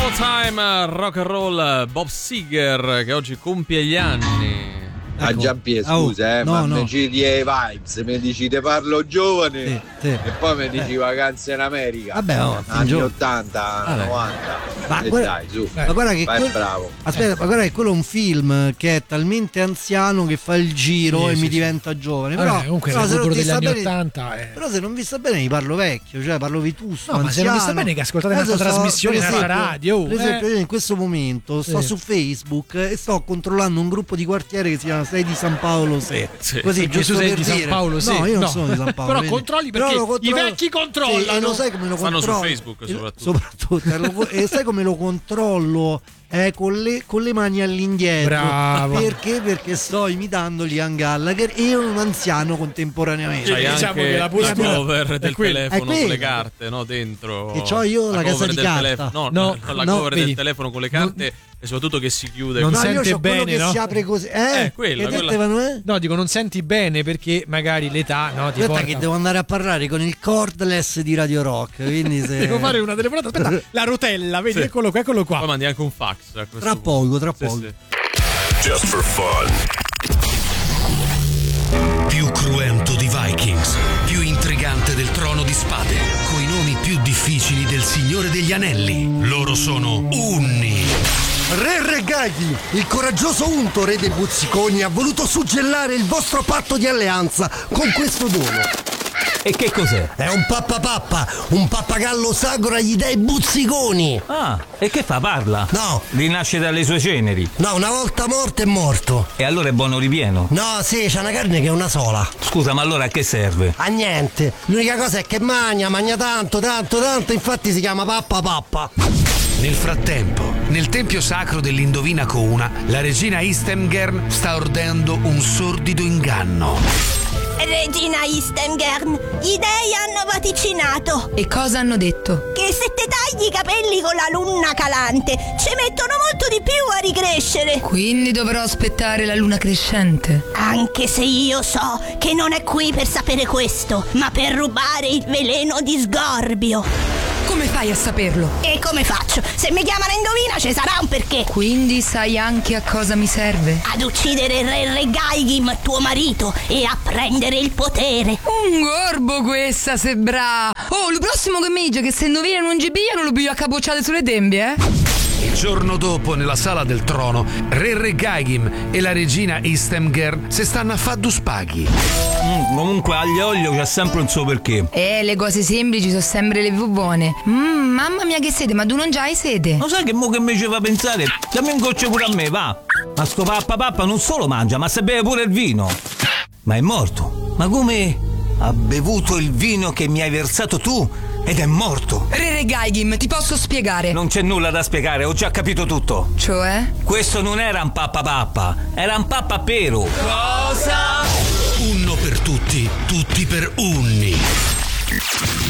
Time rock and roll, Bob Seger che oggi compie gli anni. Ecco. A Giampier, scusa, no, ma no. mi dici di vibes, mi dici te parlo giovane sì. E poi mi dici vacanze in America. Vabbè, anni 80, 90. Ma E guarda, dai, su. ma guarda che Vai, bravo. Aspetta, ma guarda che quello è un film che è talmente anziano che fa il giro e mi diventa giovane. Però, comunque però il se non recupero ti degli sta anni bene, 80 però se non vi sta bene vi parlo vecchio, cioè parlo vetusto. No, ma se non vi sta anziano. bene che ascoltate Adesso un'altra trasmissione per nella esempio- radio. Per esempio, io in questo momento sto su Facebook e sto controllando un gruppo di quartiere che si chiama 6 di San Paolo 6. Sì. Così, Perché giusto tu sei per di San dire. Paolo, sì. No, io non No. sono di San Paolo. Però quindi- controlli però perché lo controllo- i vecchi controllano. Sì, e lo sai come lo Stanno su controllo? Facebook, soprattutto. E sai come lo controllo? Con le mani all'indietro. Bravo. Perché sto imitando Liam Gallagher e un anziano contemporaneamente. C'hai Diciamo anche che la postura la cover è del quella. telefono È con le quella. carte, no? Dentro. Che c'ho io la casa cover di del carta. telefono. No, la no, cover vedi. del telefono con le carte e soprattutto che si chiude. Non No, io sente c'ho quello bene, che no? si apre così. Quella, Che quella. Emanuele? No, dico, non senti bene perché magari l'età, no, ti Aspetta porta... che devo andare a parlare con il cordless di Radio Rock, quindi se... Devo fare una telefonata. Aspetta, la rotella, vedi, Sì. eccolo qua. Poi mandi anche un fax a questo Tra punto. poco, tra Sì, poco. sì. Just for fun. Più cruento di Vikings, più intrigante del Trono di Spade, coi nomi più difficili del Signore degli Anelli. Loro sono Unni. Re Regaghi, il coraggioso unto re dei Buzziconi, ha voluto suggellare il vostro patto di alleanza con questo dono. E che cos'è? È un pappapappa, un pappagallo sacro agli dei Buzziconi. Ah, e che fa? Parla? No. Rinasce dalle sue ceneri. No, una volta morto è morto. E allora è buono ripieno? No, sì, c'è una carne che è una sola. Scusa, ma allora a che serve? A niente. L'unica cosa è che magna tanto, infatti si chiama pappapappa. Nel frattempo, nel tempio sacro dell'Indovina Couna, la regina Istemgern sta ordendo un sordido inganno. Regina Istemgern, gli dei hanno vaticinato E cosa hanno detto? che se te tagli i capelli con la luna calante ci mettono molto di più a ricrescere. Quindi dovrò aspettare la luna crescente. Anche se io so che non è qui per sapere questo, ma per rubare il veleno di Sgorbio. Come fai a saperlo? E come faccio? Se mi chiamano Indovina ci sarà un perché. Quindi sai anche a cosa mi serve? Ad uccidere il re Regaigim, tuo marito, e a prendere il potere. Un gorbo questa, Sebra! Oh, il prossimo che mi dice che se indovina non ci piglia non lo piglio a capocciate sulle tempie, Il giorno dopo, nella sala del trono, re Regaigim e la regina Istemgern si stanno a fare due spaghi. Comunque agli olio c'è sempre un suo perché. le cose semplici sono sempre le più buone. Mamma mia che sete, ma tu non già hai sete? Non sai che mo che mi ci fa pensare? Dammi un goccio pure a me, va! Ma sto pappa non solo mangia, ma se beve pure il vino. Ma è morto. Ma come? Ha bevuto il vino che mi hai versato tu ed è morto. Re Regaigim, ti posso spiegare? Non c'è nulla da spiegare, ho già capito tutto. Cioè? Questo non era un pappa, era un pappapero. Cosa? Uno per tutti, tutti per Unni.